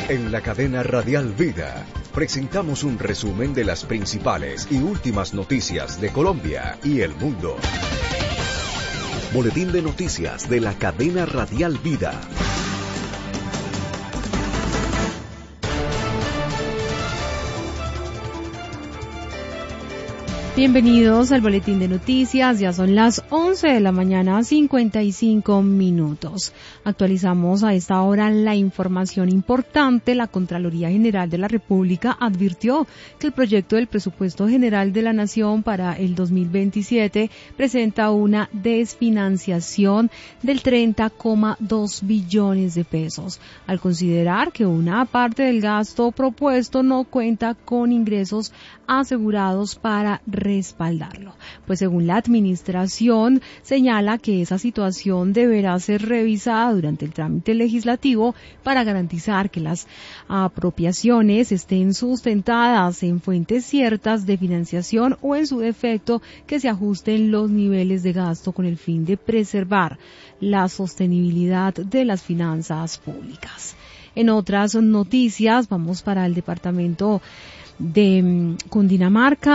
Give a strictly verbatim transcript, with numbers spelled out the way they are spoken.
En la cadena Radial Vida presentamos un resumen de las principales y últimas noticias de Colombia y el mundo. Boletín de noticias de la cadena Radial Vida. Bienvenidos al Boletín de Noticias, ya son las once de la mañana, cincuenta y cinco minutos. Actualizamos a esta hora la información importante. La Contraloría General de la República advirtió que el proyecto del Presupuesto General de la Nación para el dos mil veintisiete presenta una desfinanciación del treinta coma dos billones de pesos, al considerar que una parte del gasto propuesto no cuenta con ingresos asegurados para respaldarlo. Pues según la administración, señala que esa situación deberá ser revisada durante el trámite legislativo para garantizar que las apropiaciones estén sustentadas en fuentes ciertas de financiación o, en su defecto, que se ajusten los niveles de gasto con el fin de preservar la sostenibilidad de las finanzas públicas. En otras noticias, vamos para el departamento de Cundinamarca.